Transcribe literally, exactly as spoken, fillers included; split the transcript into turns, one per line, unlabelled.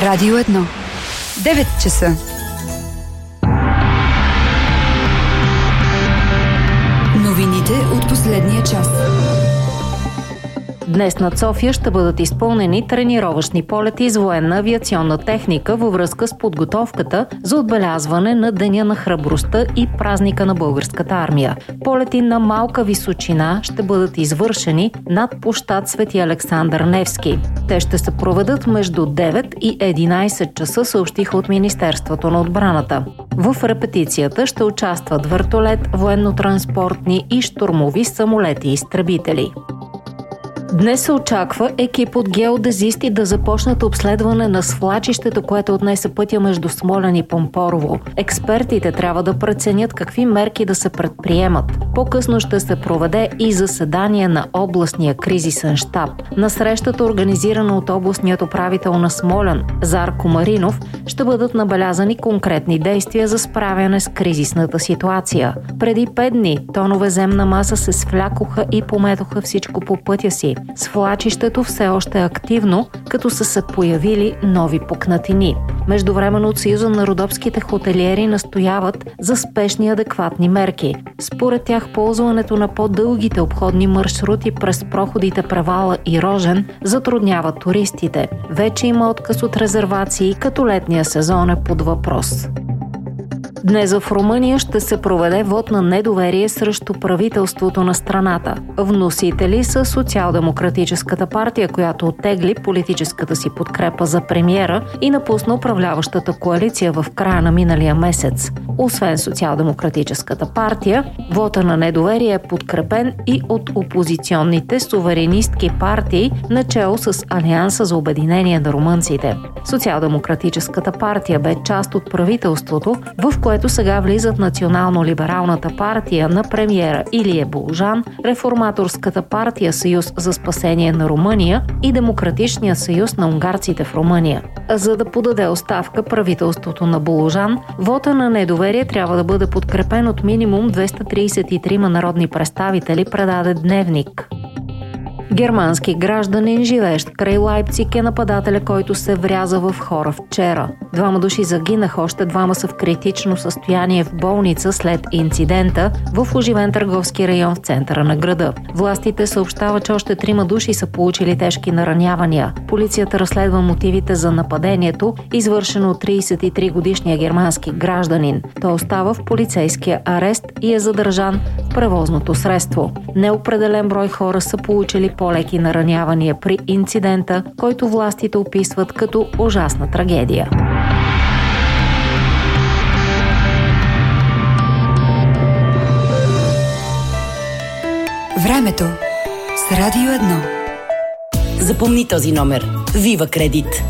Радио едно. девет часа. Новините от последния час.
Днес над София ще бъдат изпълнени тренировъчни полети с военна авиационна техника във връзка с подготовката за отбелязване на Деня на храбростта и празника на българската армия. Полети на малка височина ще бъдат извършени над площад Свети Александър Невски. Те ще се проведат между девет и единайсет часа, съобщиха от Министерството на отбраната. В репетицията ще участват вертолет, военно-транспортни и щурмови самолети и изтребители. Днес се очаква екип от геодезисти да започнат обследване на свлачището, което отнесе пътя между Смолян и Помпорово. Експертите трябва да преценят какви мерки да се предприемат. По-късно ще се проведе и заседание на областния кризисен щаб. На срещата, организирана от областният управител на Смолян, Зарко Маринов, ще бъдат набелязани конкретни действия за справяне с кризисната ситуация. Преди пет дни тонове земна маса се свлякоха и пометоха всичко по пътя си. Свлачището все още е активно, като са се появили нови пукнатини. Междувременно от Съюза на родопските хотелиери настояват за спешни и адекватни мерки. Според тях ползването на по-дългите обходни маршрути през проходите Превала и Рожен затруднява туристите. Вече има отказ от резервации, като летния сезон е под въпрос. Днес в Румъния ще се проведе вод на недоверие срещу правителството на страната. Вносители са Социал-демократическата партия, която оттегли политическата си подкрепа за премиера и напусна управляващата коалиция в края на миналия месец. Освен Социал-демократическата партия, вота на недоверие е подкрепен и от опозиционните суверенистки партии, начело с Алианса за обединение на румънците. Социал-демократическата партия бе част от правителството, в което сега влизат Национално-либералната партия на премиера Илия Боложан, Реформаторската партия Съюз за спасение на Румъния и Демократичния съюз на унгарците в Румъния. За да подаде оставка правителството на Боложан, вота на недоверие трябва да бъде подкрепен от минимум двеста трийсет и трима народни представители, предаде Дневник. Германски гражданин, живеещ край Лайпциг, е нападателя, който се вряза в хора вчера. Двама души загинаха, още двама са в критично състояние в болница след инцидента в оживен търговски район в центъра на града. Властите съобщават, че още трима души са получили тежки наранявания. Полицията разследва мотивите за нападението, извършено от трийсет и три годишния германски гражданин. Той остава в полицейския арест и е задържан в превозното средство. Неопределен брой хора са получили по-леки наранявания при инцидента, който властите описват като ужасна трагедия.
Времето с Радио едно.
Запомни този номер. Вива Кредит.